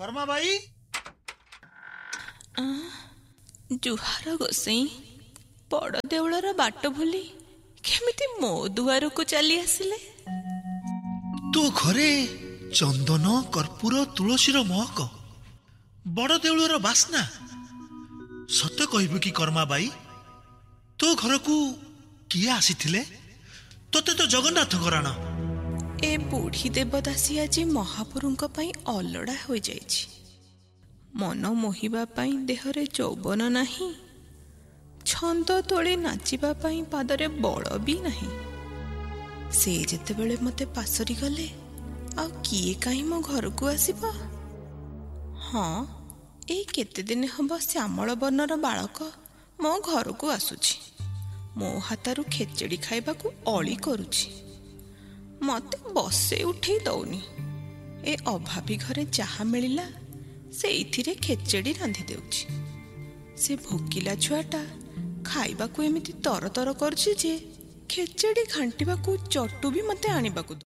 Karma by जुहार गोसाई बड़ देउଳର बाट भूली केमिति मो दुआरକୁ ଚାଲି ଆସିଲେ। तो घरे चंदन कर्पूर तुलसीर महक बड़ देउळर बास्ना सत कहबु कि कर्मा बाई तो घर को किए आसीथिले? तोते तो जगन्नाथ घराण ए बुढ़ी देवदासी आज महापुरुଙ୍କ ପାଇଁ ଅଲଡ଼ା ହୋଇଯାଇଛି। मन मोहिबा ପାଇଁ ଦେହରେ ଯୌବନ ନାହିଁ, ଛନ୍ଦ ତୋଳି ନାଚିବା ପାଇଁ ପାଦରେ ବଳ ବି ନାହିଁ। ସେ ଯେତେବେଳେ ମୋତେ ପାସରି ଗଲେ ଆଉ କିଏ କାହିଁ ମୋ ଘରକୁ ଆସିବ? ହଁ, ଏଇ କେତେ ଦିନ ହେବ ଶ୍ୟାମଳ ବର୍ଣ୍ଣର ବାଳକ ମୋ ଘରକୁ ଆସୁଛି, ମୋ ହାତରୁ ଖେଚେଡ଼ି ଖାଇବାକୁ ଅଳି କରୁଛି, ମୋତେ ବସେଇ ଉଠେଇ ଦଉନି। ଏ ଅଭାବୀ ଘରେ ଯାହା ମିଳିଲା ସେଇଥିରେ ଖେଚେଡ଼ି ରାନ୍ଧି ଦେଉଛି। ସେ ଭୋକିଲା ଛୁଆଟା ଖାଇବାକୁ ଏମିତି ତରତର କରୁଛି ଯେ ଖେଚେଡ଼ି ଘାଣ୍ଟିବାକୁ ଚଟୁ ବି ମୋତେ ଆଣିବାକୁ